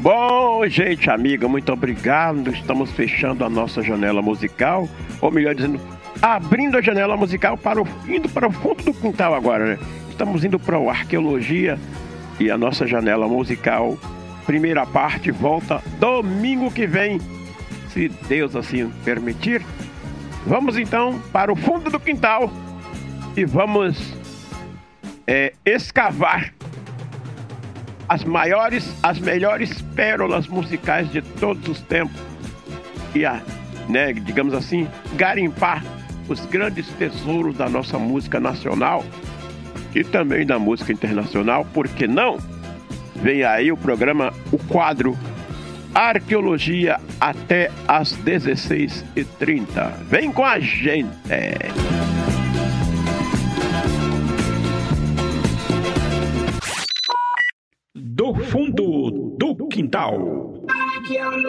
Bom, gente amiga, muito obrigado. Estamos fechando a nossa janela musical, ou melhor dizendo, abrindo a janela musical indo para o fundo do quintal agora, né? Estamos indo para a arqueologia e a nossa janela musical, primeira parte, volta domingo que vem, se Deus assim permitir. Vamos então para o fundo do quintal e vamos escavar as melhores pérolas musicais de todos os tempos e digamos assim, garimpar os grandes tesouros da nossa música nacional e também da música internacional, por que não? Vem aí o quadro Arqueologia até às 16h30. Vem com a gente! Do fundo do quintal.